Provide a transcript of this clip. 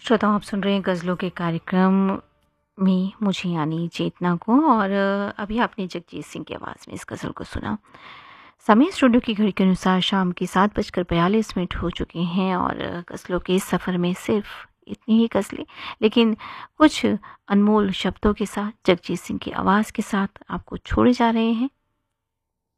श्रोताओं, आप सुन रहे हैं गज़लों के कार्यक्रम में मुझे यानी चेतना को। और अभी आपने जगजीत सिंह की आवाज़ में इस गज़ल को सुना। समय स्टूडियो की घड़ी के अनुसार शाम के 7:42 हो चुके हैं और गज़लों के इस सफ़र में सिर्फ इतनी ही गज़लें, लेकिन कुछ अनमोल शब्दों के साथ, जगजीत सिंह की आवाज़ के साथ आपको छोड़े जा रहे हैं।